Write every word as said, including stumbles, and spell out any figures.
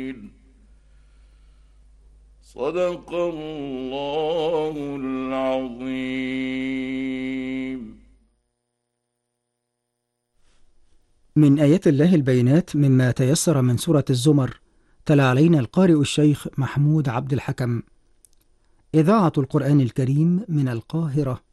صدق الله العظيم. من آيات الله البينات مما تيسر من سورة الزمر، تلا علينا القارئ الشيخ محمود عبد الحكم. إذاعة القرآن الكريم من القاهرة.